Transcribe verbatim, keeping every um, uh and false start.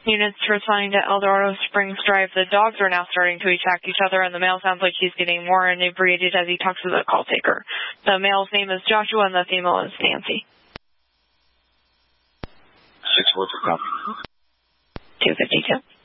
Units responding to Eldorado Springs Drive. The dogs are now starting to attack each other, and the male sounds like he's getting more inebriated as he talks to the call taker. The male's name is Joshua, and the female is Nancy. six four for copy. two fifty-two.